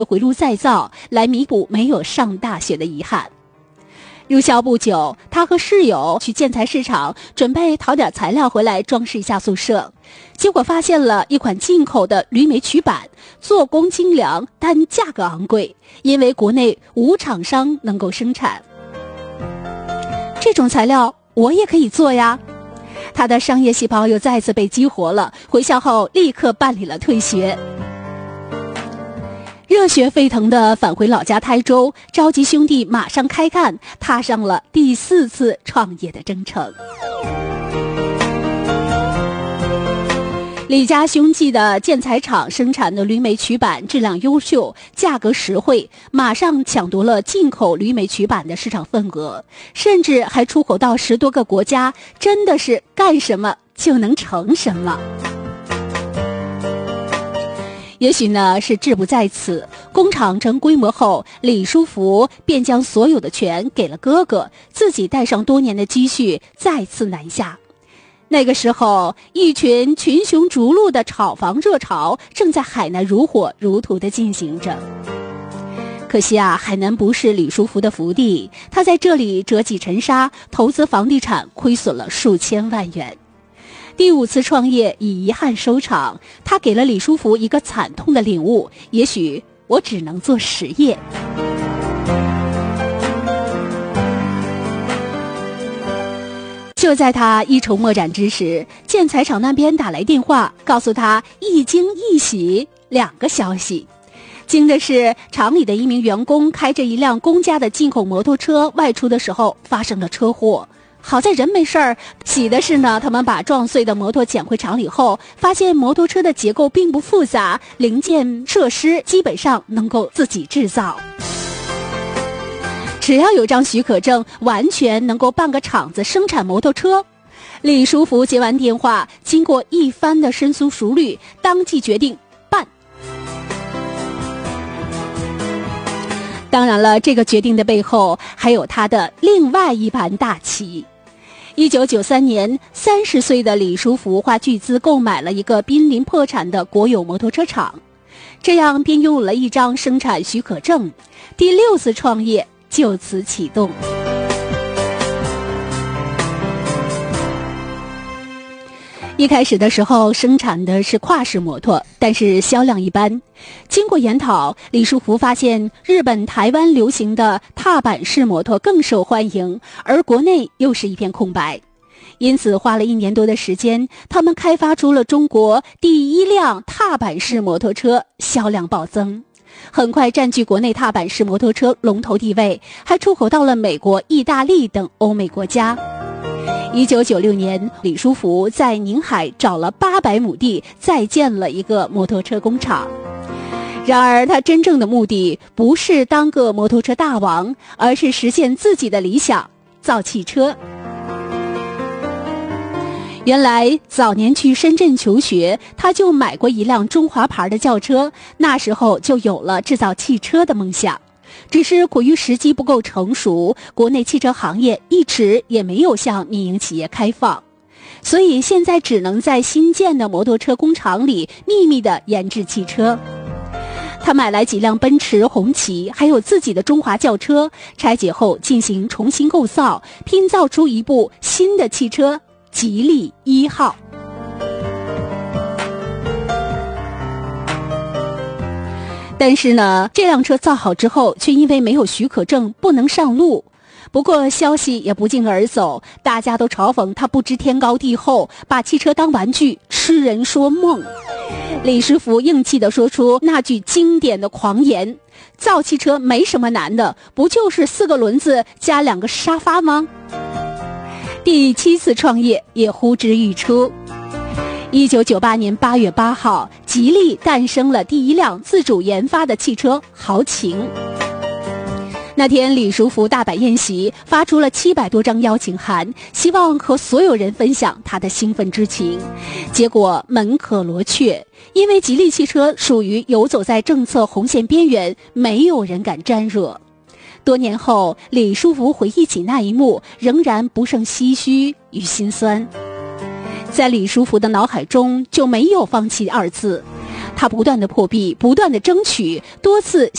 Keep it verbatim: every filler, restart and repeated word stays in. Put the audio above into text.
回炉再造，来弥补没有上大学的遗憾。入校不久，他和室友去建材市场准备淘点材料回来装饰一下宿舍，结果发现了一款进口的铝镁曲板，做工精良，但价格昂贵，因为国内无厂商能够生产。这种材料我也可以做呀。他的商业细胞又再次被激活了，回校后立刻办理了退学。热血沸腾地返回老家台州，召集兄弟马上开干，踏上了第四次创业的征程。李家兄弟的建材厂生产的铝镁曲板质量优秀，价格实惠，马上抢夺了进口铝镁曲板的市场份额，甚至还出口到十多个国家，真的是干什么就能成什么。也许呢是志不在此，工厂成规模后，李书福便将所有的权给了哥哥，自己带上多年的积蓄再次南下。那个时候，一群群雄逐鹿的炒房热潮正在海南如火如荼地进行着。可惜啊，海南不是李书福的福地，他在这里折戟沉沙，投资房地产亏损了数千万元。第五次创业以遗憾收场，他给了李书福一个惨痛的领悟：也许我只能做实业。就在他一筹莫展之时，建材厂那边打来电话，告诉他一惊一喜两个消息。惊的是，厂里的一名员工开着一辆公家的进口摩托车外出的时候发生了车祸，好在人没事儿。喜的是呢，他们把撞碎的摩托捡回厂里后，发现摩托车的结构并不复杂，零件设施基本上能够自己制造。只要有张许可证，完全能够办个厂子生产摩托车。李书福接完电话，经过一番的深思熟虑，当即决定办。当然了，这个决定的背后还有他的另外一盘大棋。一九九三年，三十岁的李书福花巨资购买了一个濒临破产的国有摩托车厂，这样便拥有了一张生产许可证。第六次创业就此启动。一开始的时候生产的是跨式摩托，但是销量一般。经过研讨，李书福发现日本、台湾流行的踏板式摩托更受欢迎，而国内又是一片空白。因此花了一年多的时间，他们开发出了中国第一辆踏板式摩托车，销量暴增，很快占据国内踏板式摩托车龙头地位，还出口到了美国、意大利等欧美国家。一九九六年，李书福在宁海找了八百亩地，再建了一个摩托车工厂。然而他真正的目的不是当个摩托车大王，而是实现自己的理想，造汽车。原来早年去深圳求学，他就买过一辆中华牌的轿车，那时候就有了制造汽车的梦想。只是苦于时机不够成熟，国内汽车行业一直也没有向民营企业开放，所以现在只能在新建的摩托车工厂里秘密地研制汽车。他买来几辆奔驰、红旗，还有自己的中华轿车，拆解后进行重新构造，拼造出一部新的汽车——吉利一号。但是呢，这辆车造好之后，却因为没有许可证不能上路。不过消息也不胫而走，大家都嘲讽他不知天高地厚，把汽车当玩具，痴人说梦。李书福硬气地说出那句经典的狂言：造汽车没什么难的，不就是四个轮子加两个沙发吗？第七次创业也呼之欲出。一九九八年八月八号，吉利诞生了第一辆自主研发的汽车豪情。那天李书福大摆宴席，发出了七百多张邀请函，希望和所有人分享他的兴奋之情。结果门可罗雀，因为吉利汽车属于游走在政策红线边缘，没有人敢沾惹。多年后，李书福回忆起那一幕，仍然不胜唏嘘与心酸。在李书福的脑海中就没有放弃二字， 他不断的破壁，不断的争取，多次